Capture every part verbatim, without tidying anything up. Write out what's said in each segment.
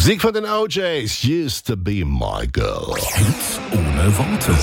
Musik von den O Js, Used to be my girl. Hits ohne Worte.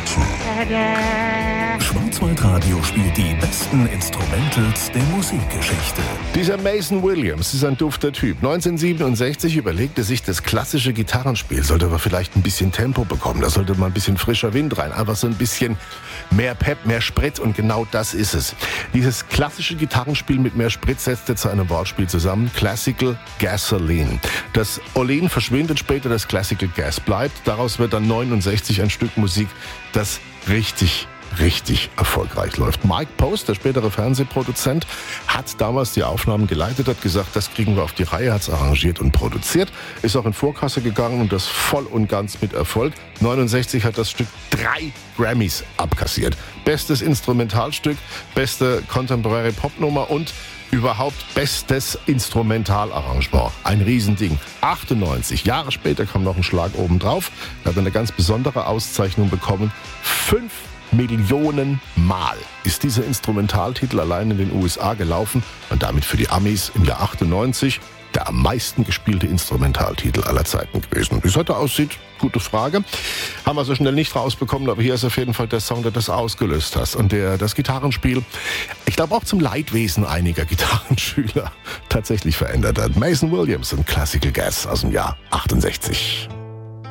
Schwarzwaldradio spielt die besten Instrumentals der Musikgeschichte. Dieser Mason Williams ist ein dufter Typ. neunzehnhundertsiebenundsechzig überlegte sich, das klassische Gitarrenspiel sollte aber vielleicht ein bisschen Tempo bekommen. Da sollte mal ein bisschen frischer Wind rein. Einfach so ein bisschen mehr Pep, mehr Sprit, und genau das ist es. Dieses klassische Gitarrenspiel mit mehr Sprit setzt er zu einem Wortspiel zusammen. Classical Gasoline. Das Olein verschwindet später, das Classical Gas bleibt. Daraus wird dann neunundsechzig ein Stück Musik, das richtig richtig erfolgreich läuft. Mike Post, der spätere Fernsehproduzent, hat damals die Aufnahmen geleitet, hat gesagt, das kriegen wir auf die Reihe, hat es arrangiert und produziert, ist auch in Vorkasse gegangen und das voll und ganz mit Erfolg. neunundsechzig hat das Stück drei Grammys abkassiert. Bestes Instrumentalstück, beste Contemporary Popnummer und überhaupt bestes Instrumentalarrangement. Ein Riesending. achtundneunzig Jahre später kam noch ein Schlag obendrauf. Er hat eine ganz besondere Auszeichnung bekommen. Fünf Millionen Mal ist dieser Instrumentaltitel allein in den U S A gelaufen und damit für die Amis im Jahr achtundneunzig der am meisten gespielte Instrumentaltitel aller Zeiten gewesen. Wie es heute aussieht, gute Frage. Haben wir so schnell nicht rausbekommen, aber hier ist auf jeden Fall der Song, der das ausgelöst hat und der das Gitarrenspiel, ich glaube auch zum Leidwesen einiger Gitarrenschüler tatsächlich verändert hat. Mason Williams und Classical Gas aus dem Jahr achtundsechzig.